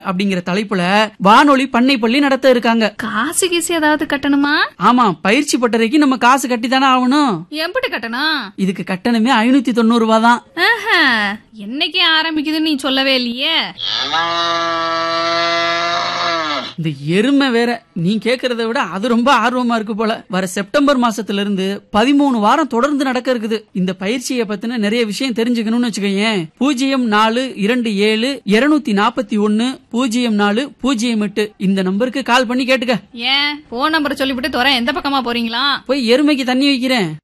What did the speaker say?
அப்படிங்கிற தலைப்புல வானொலி பண்ணை பள்ளி நடத்த இருக்காங்க. காசு கீசு ஏதாவது கட்டணுமா? ஆமா, பயிற்சி பட்டறைக்கு நம்ம காசு கட்டி தானே ஆகணும். எப்படி கட்டணும்? இதுக்கு கட்டணமே 590 ரூபா தான். என்னைக்கே ஆரம்பிக்குதுன்னு நீ சொல்லவே இல்லையே. இந்த எருமை வேற நீ கேக்குறத விட அது ரொம்ப ஆர்வமா இருக்கு போல. வர செப்டம்பர் மாசத்துல இருந்து 13 வாரம் தொடர்ந்து நடக்க இருக்குது. இந்த பயிற்சியை பத்தின நிறைய விஷயம் தெரிஞ்சுக்கணும்னு வச்சுக்கோயேன். 0427704108 இந்த நம்பருக்கு கால் பண்ணி கேட்டுக்க. ஏன் போன் நம்பர் சொல்லிவிட்டு தோற எந்த பக்கமா போறீங்களா? போய் எருமைக்கு தண்ணி வைக்கிறேன்.